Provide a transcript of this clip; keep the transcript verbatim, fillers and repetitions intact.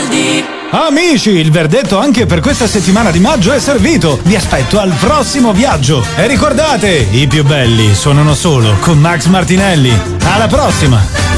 Garibaldi. Amici, il verdetto anche per questa settimana di maggio è servito. Vi aspetto al prossimo viaggio. E ricordate, i più belli sono uno solo, con Max Martinelli. Alla prossima!